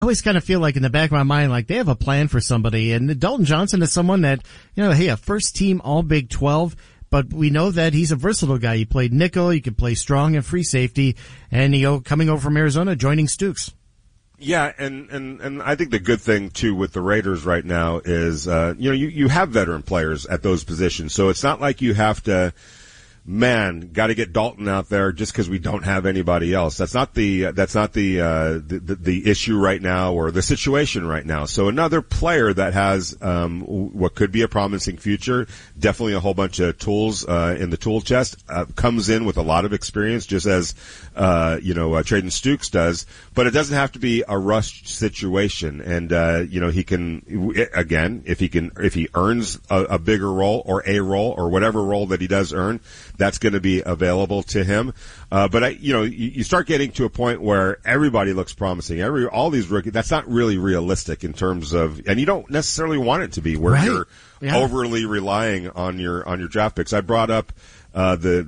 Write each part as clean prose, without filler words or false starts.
always kind of feel like in the back of my mind, like they have a plan for somebody. And Dalton Johnson is someone that, hey, a first team all Big 12, but we know that he's a versatile guy. He played nickel, he could play strong and free safety, and, coming over from Arizona, joining Stooks. Yeah, and I think the good thing too with the Raiders right now is, you have veteran players at those positions. So it's not like you have to, got to get Dalton out there just because we don't have anybody else. That's not the issue right now or the situation right now. So another player that has, what could be a promising future, definitely a whole bunch of tools, in the tool chest, comes in with a lot of experience, just as, Trayden Stooks does, but it doesn't have to be a rushed situation. And, he can, again, if he earns a bigger role or whatever role that he does earn, that's going to be available to him. But you start getting to a point where everybody looks promising. All these rookies, that's not really realistic in terms of, and you don't necessarily want it to be where you're overly relying on your draft picks. I brought up the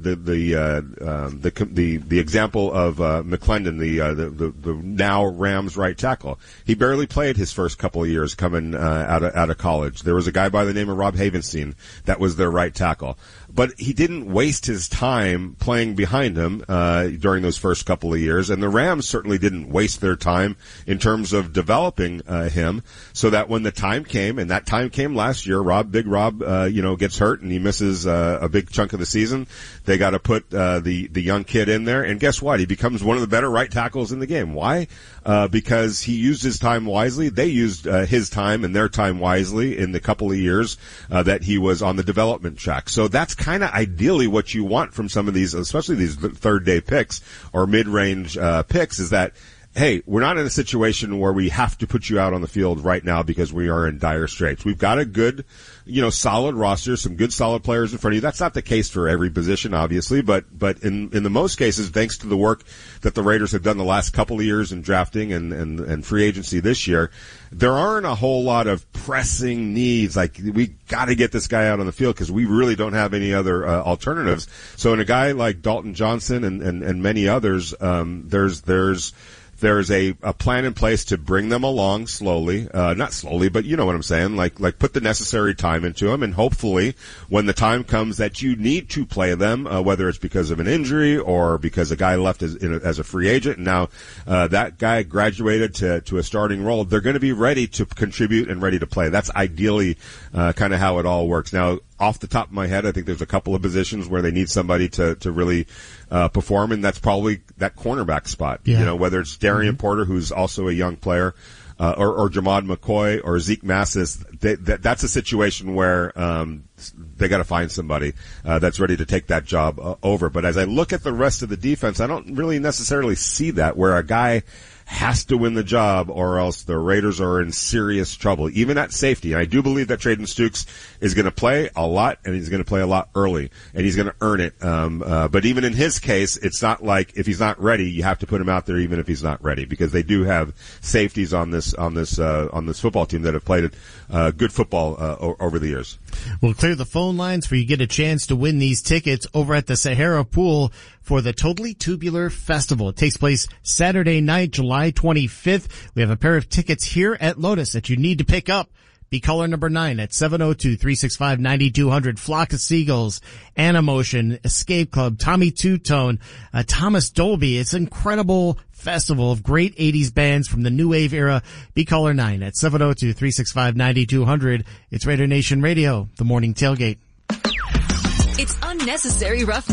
example of McClendon, the now Rams right tackle. He barely played his first couple of years coming out of college. There was a guy by the name of Rob Havenstein that was their right tackle, but he didn't waste his time playing behind him during those first couple of years, and the Rams certainly didn't waste their time in terms of developing him, so that when the time came, and that time came last year, Big Rob gets hurt and he misses a big chunk of the season. They got to put the young kid in there, and guess what? He becomes one of the better right tackles in the game. Why? Because he used his time wisely. They used his time and their time wisely in the couple of years that he was on the development track. So that's kind of ideally what you want from some of these, especially these third-day picks or mid-range picks, is that, hey, we're not in a situation where we have to put you out on the field right now because we are in dire straits. We've got a good, solid roster, some good solid players in front of you. That's not the case for every position, obviously, but in the most cases, thanks to the work that the Raiders have done the last couple of years in drafting and free agency this year, there aren't a whole lot of pressing needs. Like, we got to get this guy out on the field because we really don't have any other alternatives. So in a guy like Dalton Johnson and many others, there's a plan in place to bring them along slowly, not slowly, but you know what I'm saying, like put the necessary time into them, and hopefully when the time comes that you need to play them, whether it's because of an injury or because a guy left as a free agent and now that guy graduated to a starting role, they're going to be ready to contribute and ready to play. That's ideally kind of how it all works. Now, off the top of my head, I think there's a couple of positions where they need somebody to really perform, and that's probably that cornerback spot. Yeah. Whether it's Darian Porter, who's also a young player, or Jamad McCoy or Zeke Massis, that's a situation where they got to find somebody that's ready to take that job over. But as I look at the rest of the defense, I don't really necessarily see that, where a guy has to win the job or else the Raiders are in serious trouble, even at safety. And I do believe that Trayden Stooks is going to play a lot, and he's going to play a lot early, and he's going to earn it. But even in his case, it's not like if he's not ready, you have to put him out there even if he's not ready, because they do have safeties on this football team that have played good football over the years. We'll clear the phone lines for you to get a chance to win these tickets over at the Sahara Pool for the Totally Tubular Festival. It takes place Saturday night, July 25th. We have a pair of tickets here at Lotus that you need to pick up. Be caller number 9 at 702-365-9200. Flock of Seagulls, Animotion, Escape Club, Tommy Two-Tone, Thomas Dolby. It's an incredible festival of great 80s bands from the new wave era. Be caller 9 at 702-365-9200. It's Raider Nation Radio, the morning tailgate. It's unnecessary roughness.